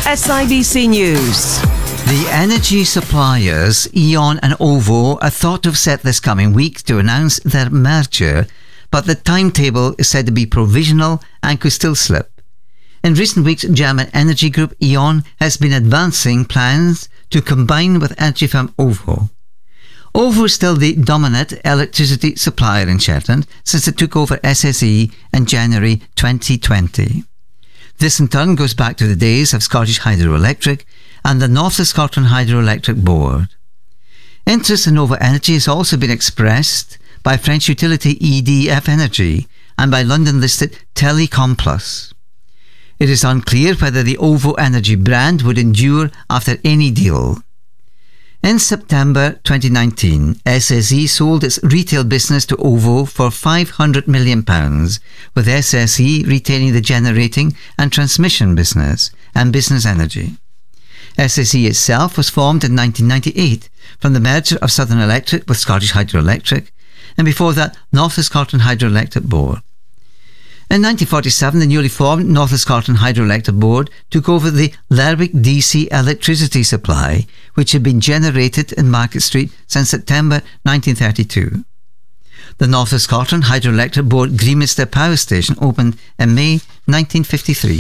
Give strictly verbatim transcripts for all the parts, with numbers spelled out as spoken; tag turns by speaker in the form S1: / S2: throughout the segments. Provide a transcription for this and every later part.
S1: S I B C News.
S2: The energy suppliers E.ON and OVO are thought to have set this coming week to announce their merger, but the timetable is said to be provisional and could still slip. In recent weeks, German energy group E.ON has been advancing plans to combine with energy firm OVO. OVO is still the dominant electricity supplier in Shetland since it took over S S E in January twenty twenty. This in turn goes back to the days of Scottish Hydroelectric and the North of Scotland Hydroelectric Board. Interest in OVO Energy has also been expressed by French utility E D F Energy and by London-listed Telecom Plus. It is unclear whether the OVO Energy brand would endure after any deal. In September twenty nineteen, S S E sold its retail business to OVO for five hundred million pounds, with S S E retaining the generating and transmission business and business energy. S S E itself was formed in nineteen ninety-eight from the merger of Southern Electric with Scottish Hydroelectric, and before that, North of Scotland Hydroelectric Board. In nineteen forty-seven, the newly formed North of Scotland Hydroelectric Board took over the Lerwick D C electricity supply, which had been generated in Market Street since September nineteen thirty-two. The North of Scotland Hydroelectric Board Greenminster Power Station opened in May nineteen fifty-three.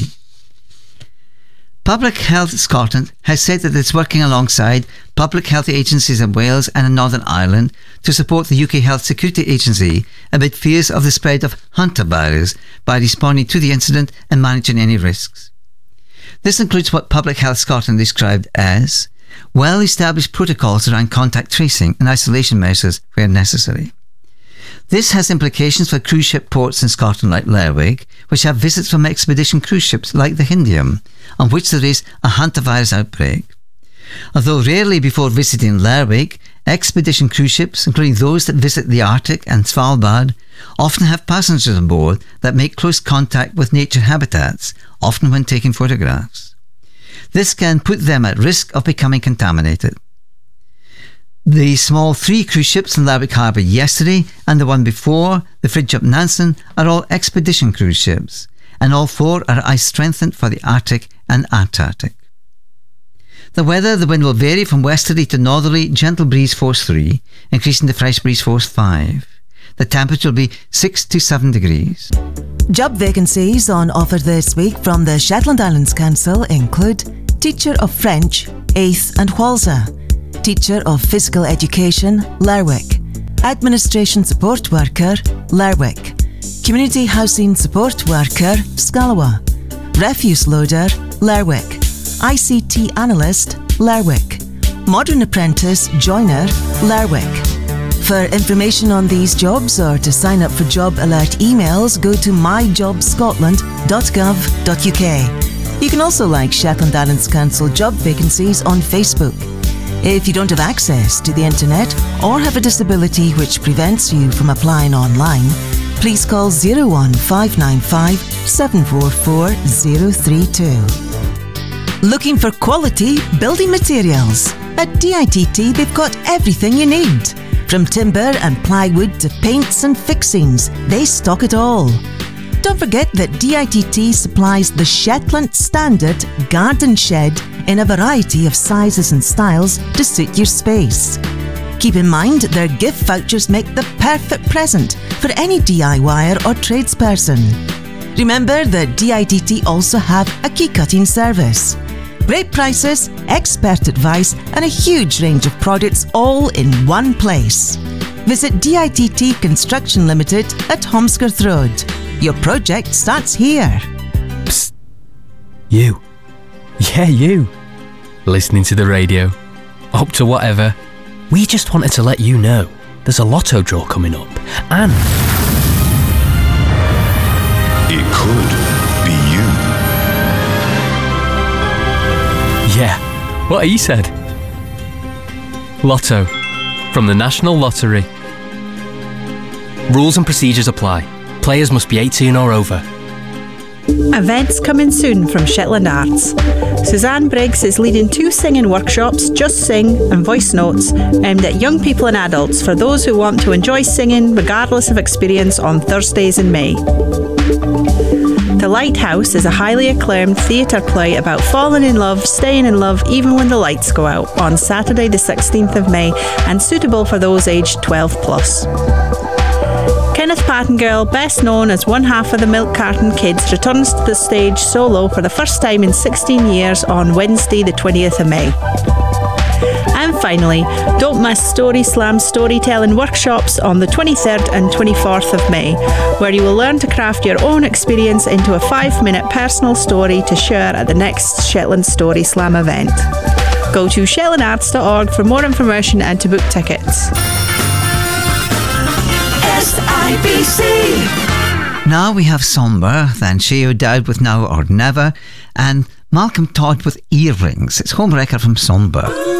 S2: Public Health Scotland has said that it's working alongside public health agencies in Wales and in Northern Ireland to support the U K Health Security Agency amid fears of the spread of hantavirus by responding to the incident and managing any risks. This includes what Public Health Scotland described as well-established protocols around contact tracing and isolation measures where necessary. This has implications for cruise ship ports in Scotland like Lerwick, which have visits from expedition cruise ships like the Hindium, on which there is a hantavirus outbreak. Although rarely before visiting Lerwick, expedition cruise ships, including those that visit the Arctic and Svalbard, often have passengers on board that make close contact with nature habitats, often when taking photographs. This can put them at risk of becoming contaminated. The small three cruise ships in Lerwick Harbour yesterday and the one before, the Fridtjof Nansen, are all expedition cruise ships, and all four are ice-strengthened for the Arctic and Antarctic. The weather, the wind will vary from westerly to northerly, gentle breeze force three, increasing to fresh breeze force five. The temperature will be six to seven degrees.
S3: Job vacancies on offer this week from the Shetland Islands Council include Teacher of French, Aith and Whalsa, Teacher of Physical Education, Lerwick, Administration Support Worker, Lerwick, Community Housing Support Worker, Scalawa, Refuse Loader, Lerwick, I C T Analyst, Lerwick, Modern Apprentice Joiner, Lerwick. For information on these jobs or to sign up for job alert emails, go to my job scotland dot gov dot U K. You can also like Shetland Islands Council job vacancies on Facebook. If you don't have access to the internet or have a disability which prevents you from applying online, please call zero one five nine five seven four four zero three two. Looking for quality building materials? At D I T T they've got everything you need. From timber and plywood to paints and fixings, they stock it all. Don't forget that D I T T supplies the Shetland Standard Garden Shed in a variety of sizes and styles to suit your space. Keep in mind their gift vouchers make the perfect present for any DIYer or tradesperson. Remember that D I T T also have a key cutting service. Great prices, expert advice and a huge range of products all in one place. Visit D I T T Construction Limited at Holmskirth Road. Your project starts here.
S4: Psst. You. Yeah, you. Listening to the radio. Up to whatever. We just wanted to let you know there's a lotto draw coming up and...
S5: It could be you.
S4: Yeah, what he said. Lotto. From the National Lottery. Rules and procedures apply. Players must be eighteen or over.
S6: Events coming soon from Shetland Arts. Suzanne Briggs is leading two singing workshops, Just Sing and Voice Notes, aimed at young people and adults for those who want to enjoy singing regardless of experience on Thursdays in May. The Lighthouse is a highly acclaimed theatre play about falling in love, staying in love even when the lights go out, on Saturday the sixteenth of May, and suitable for those aged twelve plus. Kenneth Pattingirl, best known as one half of the Milk Carton Kids, returns to the stage solo for the first time in sixteen years on Wednesday the twentieth of May. And finally, don't miss Story Slam storytelling workshops on the twenty-third and twenty-fourth of May, where you will learn to craft your own experience into a five-minute personal story to share at the next Shetland Story Slam event. Go to shetland arts dot org for more information and to book tickets.
S1: S I B C.
S2: Now we have Somber, then Shay O'Dowd with Now or Never, and Malcolm Todd with Earrings. It's Home Record from Somber.